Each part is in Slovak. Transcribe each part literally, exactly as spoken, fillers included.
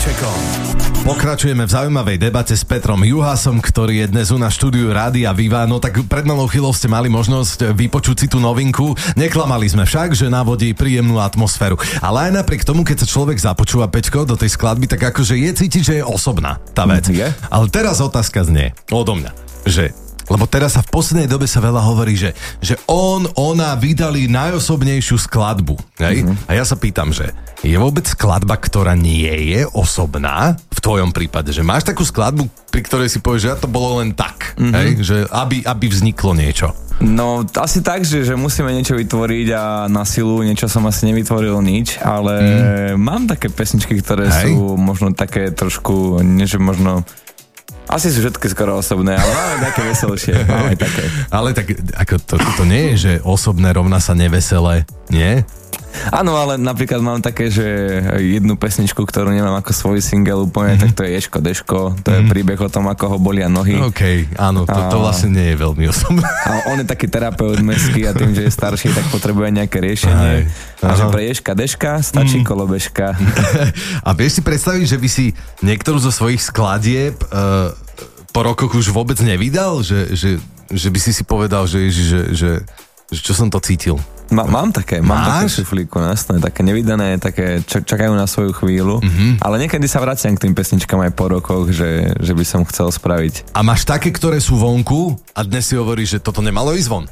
Vajčekom. Pokračujeme v zaujímavej debate s Petrom Juhasom, ktorý je dnes u nás štúdiu Rádia Viva. No tak pred malou chvíľou ste mali možnosť vypočuť si tú novinku. Neklamali sme však, že navodí príjemnú atmosféru. Ale aj napriek tomu, keď sa človek započúva, Peťko, do tej skladby, tak akože je cítiť, že je osobná tá vec. Je? Ale teraz otázka znie odo mňa, že... Lebo teraz sa v poslednej dobe sa veľa hovorí, že, že on, ona vydali najosobnejšiu skladbu. Hej? Mm-hmm. A ja sa pýtam, že je vôbec skladba, ktorá nie je osobná v tvojom prípade? Že máš takú skladbu, pri ktorej si povieš, že ja to bolo len tak, mm-hmm. hej? Že aby, aby vzniklo niečo. No asi tak, že, že musíme niečo vytvoriť a na silu niečo som asi nevytvoril nič, ale mm. mám také pesničky, ktoré hej. sú možno také trošku, nie že možno... Asi sú všetky skoro osobné, ale máme také veselšie. Máme také. Ale tak ako to, to nie je, že osobné rovná sa neveselé, nie? Áno, ale napríklad mám také, že jednu pesničku, ktorú nemám ako svoj single úplne, mm-hmm. tak to je Ješko Deško, to je mm-hmm. príbeh o tom, ako ho bolia nohy. OK, áno, to, to vlastne nie je veľmi osobné. A on je taký terapeut mestský a tým, že je starší, tak potrebuje nejaké riešenie. Aj, a že pre Ješka Deška stačí mm. kolobežka. A vieš si predstaviť, že by si niektorú zo svojich skladieb uh, po rokoch už vôbec nevydal? Že, že, že by si si povedal, že, že, že, že čo som to cítil? Ma, mám také, mám Máš? také šuflíku, jasné, také nevydané, také čak, čakajú na svoju chvíľu, mm-hmm. ale niekedy sa vraciam k tým pesničkám aj po rokoch, že, že by som chcel spraviť. A máš také, ktoré sú vonku a dnes si hovoríš, že toto nemalo ísť von?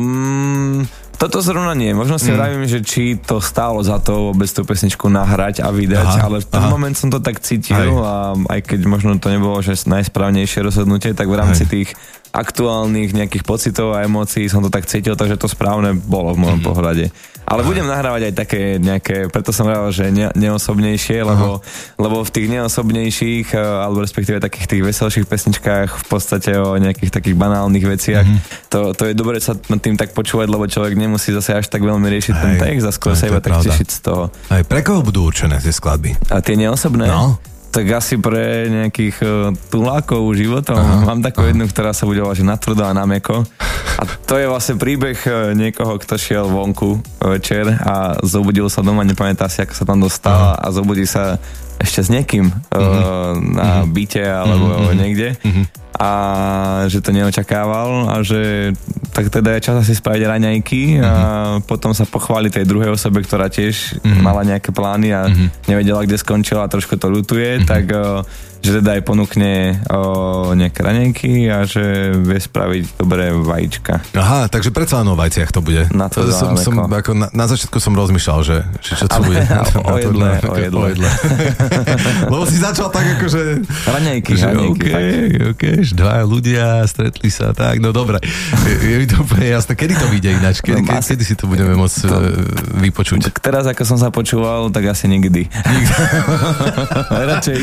Um, toto zrovna nie, možno si mm. vravím, že či to stálo za to vôbec tú pesničku nahrať a vydať, aha, ale v ten aha. moment som to tak cítil aj. a aj keď možno to nebolo že najsprávnejšie rozhodnutie, tak v rámci aj. tých aktuálnych nejakých pocitov a emócií som to tak cítil, takže to správne bolo v môjom mm-hmm. pohľade. Ale aj. budem nahrávať aj také nejaké, preto som hovoril, že ne, neosobnejšie, lebo, lebo v tých neosobnejších, alebo respektíve takých tých veselších pesničkách v podstate o nejakých takých banálnych veciach, mm-hmm. to, to je dobre sa tým tak počúvať, lebo človek nemusí zase až tak veľmi riešiť aj. ten text a skôr sa iba tak tešiť z toho. Aj pre koho budú určené tie skladby? A tie neosobné? No. Tak asi pre nejakých uh, tulákov životom. Aha, Mám takú aha. jednu, ktorá sa bude volať Natvrdo a Nameko. A to je vlastne príbeh uh, niekoho, kto šiel vonku večer a zobudil sa doma, nepamätá si, ako sa tam dostal a zobudí sa ešte s niekým uh, uh-huh. na byte alebo uh-huh. niekde. Uh-huh. A že to neočakával a že tak teda je čas asi spraviť raňajky a uh-huh. potom sa pochváli tej druhej osobe, ktorá tiež uh-huh. mala nejaké plány a uh-huh. nevedela, kde skončila a trošku to ľutuje, uh-huh. tak uh, že teda aj ponúkne uh, nejaké raňajky a že vie spraviť dobré vajíčka. Aha, takže predsa len o vajciach to bude. Na to som, som, ako na, na začiatku som rozmýšľal, že, že čo to bude. O jedle, o jedle. O jedle. Lebo si začal tak akože... Raňajky, že raňajky. OK, OK, že dva ľudia stretli sa, tak, no dobre. Je, je mi to úplne jasné. Kedy to vyjde ináč? Kedy, no, kedy, kedy si to budeme môcť to, vypočuť? Tak teraz, ako som sa počúval, tak asi nikdy. Nikdy. Radšej.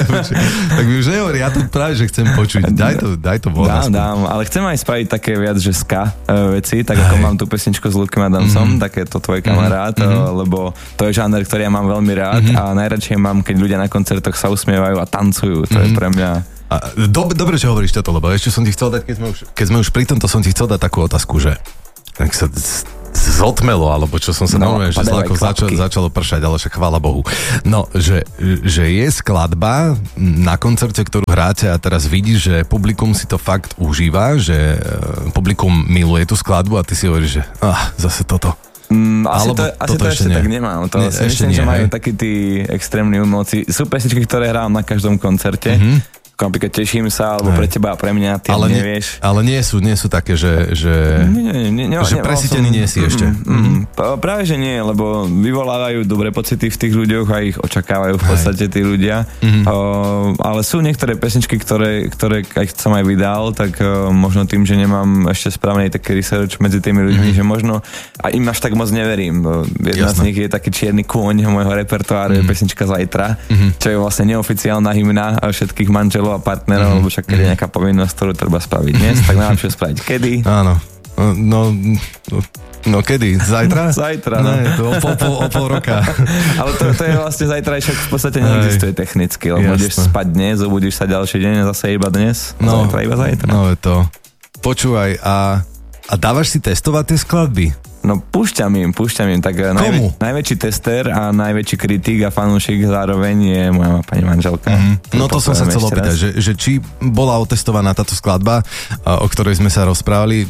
Tak mi už nehovorí, ja tu práve, že chcem počuť. Daj to, daj to von. Dám, dám, ale chcem aj spraviť také viac, že ska uh, veci, tak aj. ako mám tú pesničku s Lukem Adamsom, mm. tak je to tvoj kamarát, mm. uh, lebo to je žáner, ktorý ja mám veľmi rád mm. a najradšej mám, keď ľudia na koncertoch sa usmievajú a tancujú. To mm. je pre mňa... Dobre, dobre, že hovoríš toto, lebo ešte som ti chcel dať, keď sme už, keď sme už pri tomto, som ti chcel dať takú otázku, že tak sa zotmelo, alebo čo som sa no, normálne, že zlako začalo, začalo pršať, ale však chvála Bohu. No, že, že je skladba na koncerte, ktorú hráte a teraz vidíš, že publikum si to fakt užíva, že publikum miluje tú skladbu a ty si hovoríš, že ah, zase toto. Mm, asi Alebo to, asi to ešte nie. tak nemám. To nie, si myslím, nie, že majú takí tí extrémni umelci. Sú pesničky, ktoré hrám na každom koncerte. Mm-hmm. Napríklad teším sa, alebo pre teba a pre mňa, ty ale nevieš. Nie, ale nie sú, nie sú také, že, že, nie, nie, nie, že presítení nie si ešte. Mm, mm, mm. Práve, že nie, lebo vyvolávajú dobré pocity v tých ľuďoch a ich očakávajú v podstate tí ľudia. Mm-hmm. O, ale sú niektoré pesničky, ktoré, ktoré aj som aj vydal, tak o, možno tým, že nemám ešte správnej taký research medzi tými ľuďmi, mm-hmm. že možno a im až tak moc neverím. Jedna Jasne. z nich je taký čierny kôň môjho repertoáru, mm-hmm. pesnička Zajtra, mm-hmm. čo je vlastne neoficiálna hymna všetkých manželov a partnerov, mm-hmm. lebo však keď je nejaká povinnosť, ktorú treba spraviť dnes, tak najlepšie spraviť kedy? Áno. No, no, no kedy? Zajtra? Zajtra, no. Ne, to o pol, pol, o pol roka. Ale to, to je vlastne zajtrajšok v podstate neexistuje technicky, lebo budeš spať dnes, zobudíš sa ďalší deň, zase iba dnes, a no, zajtra iba zajtra. No je to. Počúvaj, a, a dávaš si testovať tie skladby? No púšťam im, púšťam im. Tak najvä, najväčší tester a najväčší kritik a fanúšik zároveň je moja pani manželka. Mm-hmm. No to som sa chcel opýtať, že, že či bola otestovaná táto skladba, o ktorej sme sa rozprávali,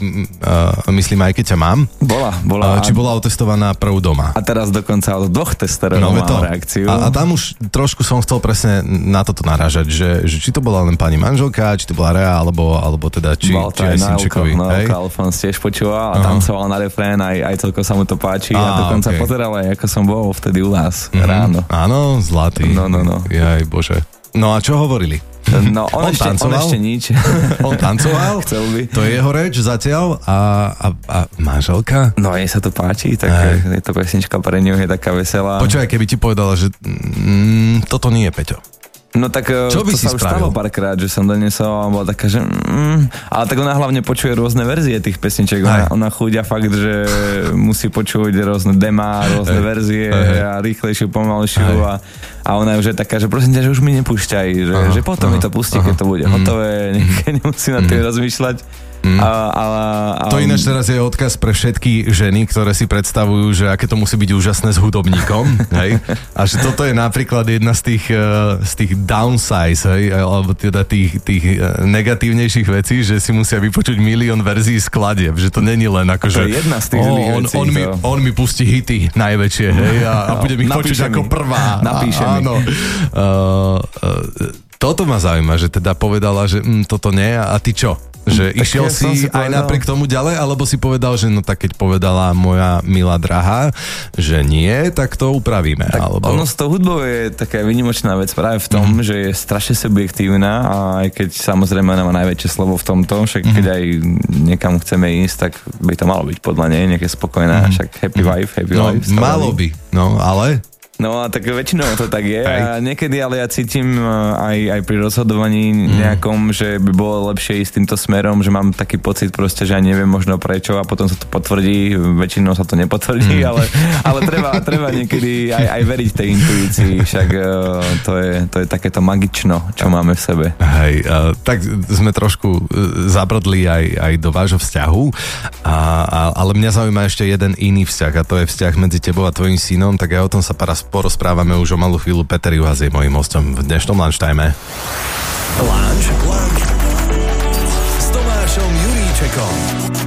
myslím aj keď ťa mám. Bola, bola. Či bola otestovaná prv doma. A teraz dokonca od dvoch testerov no, mám reakciu. A, a tam už trošku som chcel presne na toto narážať, že, že či to bola len pani manželka, či to bola Rea, alebo, alebo teda či, či aj synčekovi. No, Alfons tiež počúval a uh-huh. tancoval na refrén, aj, aj celko sa mu to páči a, a dokonca okay. pozeral aj, ako som bol vtedy u vás mm-hmm. ráno. Áno, zlatý. No, no, no. Jaj, bože. No a čo hovorili? No, on, on, ešte, on ešte nič. On tancoval? Chcel by. To je jeho reč zatiaľ a, a, a manželka? No, jej sa to páči, tak aj. Je to pesnička pre ňu, je taká veselá. Počúvaj, keby ti povedala, že mm, toto nie je, Peťo. No tak čo by to si sa spravil? Už stalo párkrát, že som donesol a bola taká, že mm, ale tak ona hlavne počuje rôzne verzie tých pesniček. Ona, ona chúďa fakt, že musí počuť rôzne demá, rôzne aj, verzie aj, a rýchlejšiu, pomalšiu a, a ona už je taká, že prosím ťa, že už mi nepúšťaj, že, aha, že potom aha, mi to pustí, aha, keď to bude aha, hotové, mm, nemusí na tým mm. rozmýšľať. Mm. A, a, a, to ináč teraz je odkaz pre všetky ženy, ktoré si predstavujú, že aké to musí byť úžasné s hudobníkom, hej? A že toto je napríklad jedna z tých, uh, z tých downsize, hej? Alebo teda tých, tých uh, negatívnejších vecí, že si musia vypočuť milión verzií skladieb, že to není len ako, že to je jedna z tých oh, on, vecí, on, mi, on mi pustí hity najväčšie, hej? A, a budem ich no, počuť mi. Ako prvá. Napíše a, áno. Uh, uh, toto ma zaujíma, že teda povedala, že mm, toto nie, a ty čo? Že tak išiel ja si, si aj napriek tomu ďalej, alebo si povedal, že no tak keď povedala moja milá drahá, že nie, tak to upravíme. Tak alebo... Ono s tou hudbou je taká výnimočná vec práve v tom, mm. že je strašne subjektívna a aj keď samozrejme ona má najväčšie slovo v tomto, však keď mm. aj niekam chceme ísť, tak by to malo byť podľa nej nejaké spokojná, mm. však happy wife, happy no, life. Malo by, no ale... No a tak väčšinou to tak je a niekedy ale ja cítim aj, aj pri rozhodovaní nejakom, že by bolo lepšie ísť týmto smerom, že mám taký pocit proste, že ja neviem možno prečo a potom sa to potvrdí, väčšinou sa to nepotvrdí, mm. ale, ale treba, treba niekedy aj, aj veriť tej intuícii, však to je, to je takéto magično, čo máme v sebe. Hej, tak sme trošku zabrdli aj, aj do vášho vzťahu, a, a, ale mňa zaujíma ešte jeden iný vzťah a to je vzťah medzi tebou a tvojim synom, tak ja o tom sa paraz porozprávame už o malú chvíľu. Peter Juhas je mojím hostom v dnešnom lunchtime. Lunch, lunch s Tomášom Juríčekom.